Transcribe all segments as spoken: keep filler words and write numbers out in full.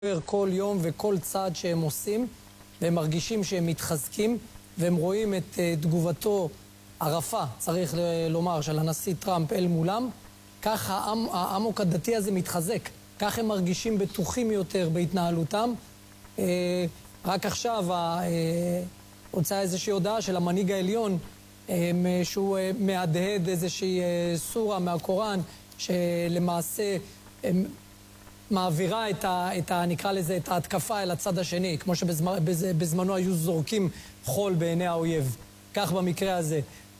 כל יום וכל צעד שהם עושים, והם מרגישים שהם מתחזקים, והם רואים את תגובתו הרפה, צריך לומר, של הנשיא טראמפ אל מולם, כך העמוק הדתי הזה מתחזק, כך הם מרגישים בטוחים יותר בהתנהלותם. רק עכשיו הוצאה איזושהי הודעה של המנהיג העליון, שהוא מהדהד איזושהי סורה מהקוראן, שלמעשה מעבירה את ה, את ה, נקרא לזה, את ההתקפה אל הצד השני, כמו שבזמנו היו זורקים חול בעיני האויב. כך במקרה הזה.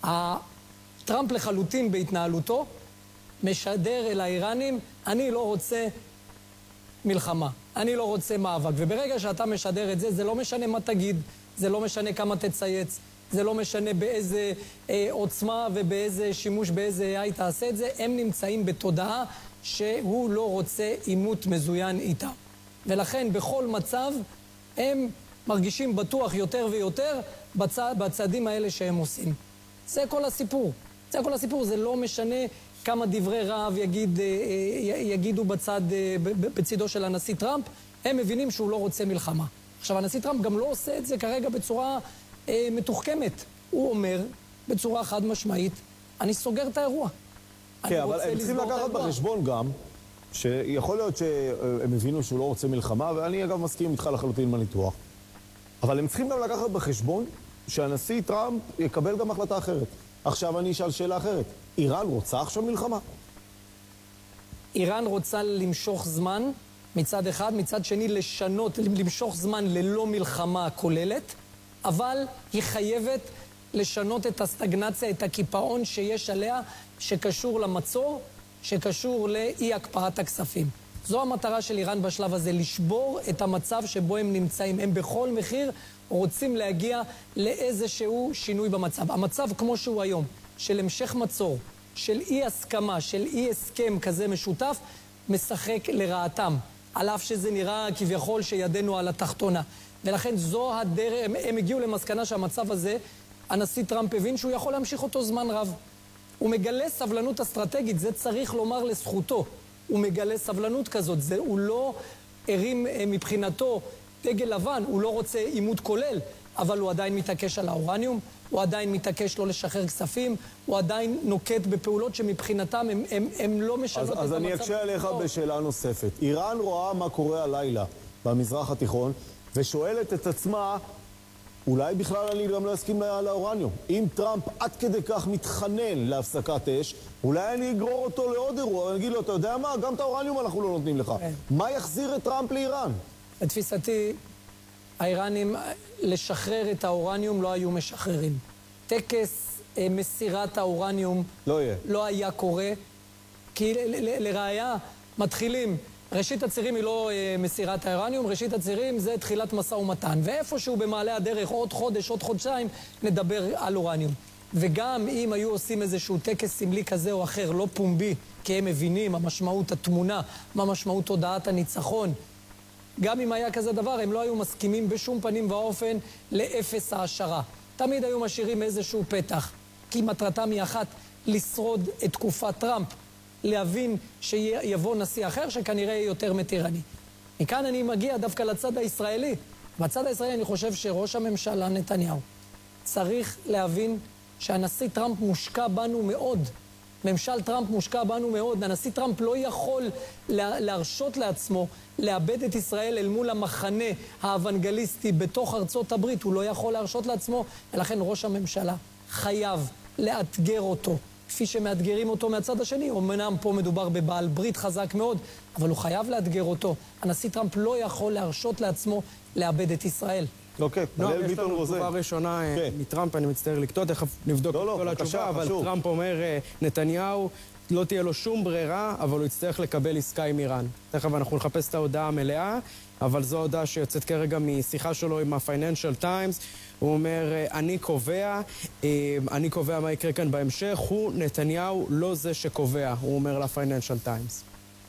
טראמפ לחלוטין בהתנהלותו משדר אל האיראנים, אני לא רוצה מלחמה, אני לא רוצה מאבק. וברגע שאתה משדר את זה, זה לא משנה מה תגיד, זה לא משנה כמה תצייץ, זה לא משנה באיזה אה, עוצמה ובאיזה שימוש, באיזה איי תעשה את זה, הם נמצאים בתודעה שהוא לא רוצה עימות מזוין איתה. ולכן בכל מצב הם מרגישים בטוח יותר ויותר בצע, בצעדים האלה שהם עושים. זה כל הסיפור. זה כל הסיפור. זה לא משנה כמה דברי רעב יגיד, יגידו בצד, בצידו של הנשיא טראמפ. הם מבינים שהוא לא רוצה מלחמה. עכשיו, הנשיא טראמפ גם לא עושה את זה כרגע בצורה אה, מתוחכמת. הוא אומר בצורה חד משמעית, אני סוגר את האירוע. כן, אבל הם צריכים לקחת בחשבון גם, שיכול להיות שהם הבינו שהוא לא רוצה מלחמה, ואני אגב מסכים איתך לחלוטין בניתוח, אבל הם צריכים גם לקחת בחשבון שהנשיא טראמפ יקבל גם החלטה אחרת. עכשיו אני אשאל שאלה אחרת. איראן רוצה עכשיו מלחמה? איראן רוצה למשוך זמן מצד אחד, מצד שני לשנות, למשוך זמן ללא מלחמה כוללת, אבל היא חייבת לשנות את הסטגנציה, את הקיפאון שיש עליה, שקשור למצור, שקשור לאי הקפאת הכספים. זו המטרה של איראן בשלב הזה, לשבור את המצב שבו הם נמצאים. הם בכל מחיר רוצים להגיע לאיזשהו שינוי במצב. המצב כמו שהוא היום, של המשך מצור, של אי הסכמה, של אי הסכם כזה משותף, משחק לרעתם. על אף שזה נראה כביכול שידנו על התחתונה. ולכן זו הדרך, הם, הם הגיעו למסקנה שהמצב הזה, הנשיא טראמפ הבין שהוא יכול להמשיך אותו זמן רב. הוא מגלה סבלנות אסטרטגית, זה צריך לומר לזכותו. הוא מגלה סבלנות כזאת, זה, הוא לא הרים מבחינתו דגל לבן, הוא לא רוצה עימות כולל, אבל הוא עדיין מתעקש על האורניום, הוא עדיין מתעקש לא לשחרר כספים, הוא עדיין נוקט בפעולות שמבחינתם הם, הם, הם לא משנות את המצב. אז אני אקשה עליך בשאלה נוספת. איראן רואה מה קורה הלילה במזרח התיכון, ושואלת את עצמה, אולי בכלל אני גם לא אסכים לאורניום. אם טראמפ עד כדי כך מתחנן להפסקת אש, אולי אני אגרור אותו לעוד אירוע, ואני אגיד לו, אתה יודע מה? גם את האורניום אנחנו לא נותנים לך. מה יחזיר את טראמפ לאיראן? בתפיסתי, האיראנים לשחרר את האורניום לא היו משחררים. טקס מסירת האורניום לא יהיה. לא היה קורה, כי לראיה מתחילים. ראשית הצירים היא לא מסירת האורניום, ראשית הצירים זה תחילת משא ומתן. ואיפשהו במעלה הדרך, עוד חודש, עוד חודשיים, נדבר על אורניום. וגם אם היו עושים איזשהו טקס סמלי כזה או אחר, לא פומבי, כי הם מבינים המשמעות התמונה, מה משמעות תודעת הניצחון, גם אם היה כזה דבר, הם לא היו מסכימים בשום פנים ואופן לאפס העשרה. תמיד היו משאירים איזשהו פתח, כי מטרתם היא אחת, לשרוד את תקופת טראמפ, להבין שיבוא נשיא אחר שכנראה יהיה יותר מתירני. מכאן אני מגיע דווקא לצד הישראלי. בצד הישראלי אני חושב שראש הממשלה נתניהו צריך להבין שהנשיא טראמפ מושקע בנו מאוד. ממשל טראמפ מושקע בנו מאוד. הנשיא טראמפ לא יכול להרשות לעצמו לאבד את ישראל אל מול המחנה האוונגליסטי בתוך ארצות הברית. הוא לא יכול להרשות לעצמו, ולכן ראש הממשלה חייב לאתגר אותו. כפי שמאתגרים אותו מהצד השני, אמנם פה מדובר בבעל ברית חזק מאוד, אבל הוא חייב לאתגר אותו. הנשיא טראמפ לא יכול להרשות לעצמו לאבד את ישראל. אוקיי, נועם, יש לנו תגובה ראשונה מטראמפ, אני מצטער לקטוע, תכף נבדוק את כל התשובה, אבל טראמפ אומר, נתניהו, לא תהיה לו שום ברירה, אבל הוא יצטרך לקבל עסקה עם איראן. תכף אנחנו נחפש את ההודעה המלאה, אבל זו ההודעה שיוצאת כרגע משיחה שלו עם ה-Financial Times. הוא אומר, אני קובע, אני קובע מה יקרה כאן בהמשך, הוא, נתניהו, לא זה שקובע, הוא אומר ל-Financial Times.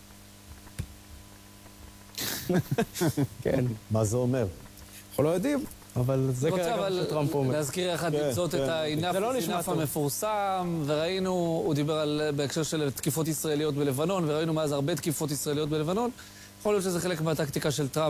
כן. מה זה אומר? אנחנו לא יודעים, אבל זה כרגע מה שטראמפ אומר. להזכיר אחד למצות את העינף המפורסם, וראינו, הוא דיבר בהקשר של תקיפות ישראליות בלבנון, וראינו מאז הרבה תקיפות ישראליות בלבנון, יכול להיות שזה חלק מהטקטיקה של טראמפ.